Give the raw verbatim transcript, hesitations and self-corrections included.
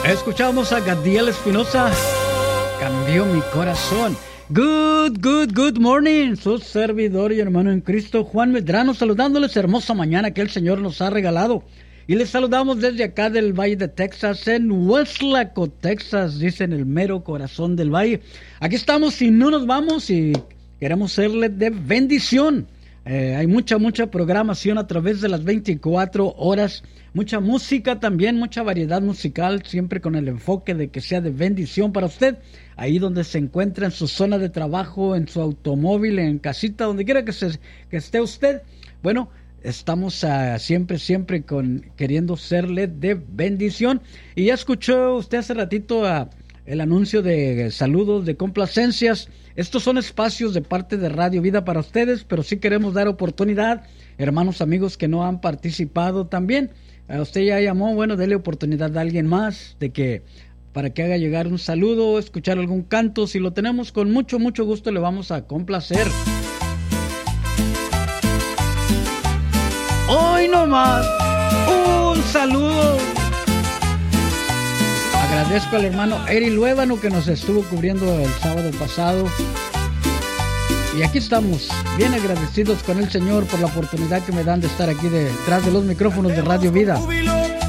Escuchamos a Gadiel Espinosa, Cambió mi corazón. Good, good, good morning. Su servidor y hermano en Cristo, Juan Medrano, saludándoles hermosa mañana que el Señor nos ha regalado. Y les saludamos desde acá del Valle de Texas, en Weslaco, Texas, dicen el mero corazón del valle. Aquí estamos y no nos vamos y queremos serle de bendición. Eh, hay mucha, mucha programación a través de las veinticuatro horas, mucha música también, mucha variedad musical, siempre con el enfoque de que sea de bendición para usted, ahí donde se encuentra, en su zona de trabajo, en su automóvil, en casita, donde quiera que, se, que esté usted. Bueno, estamos uh, siempre, siempre con, queriendo serle de bendición. Y ya escuchó usted hace ratito uh, el anuncio de saludos, de complacencias. Estos son espacios de parte de Radio Vida para ustedes, pero sí queremos dar oportunidad, hermanos, amigos que no han participado también. A usted ya llamó, bueno, dele oportunidad a alguien más de que para que haga llegar un saludo, escuchar algún canto. Si lo tenemos, con mucho, mucho gusto le vamos a complacer. Hoy nomás, un saludo. Agradezco al hermano Eri Luébano que nos estuvo cubriendo el sábado pasado. Y aquí estamos, bien agradecidos con el Señor por la oportunidad que me dan de estar aquí detrás de los micrófonos de Radio Vida.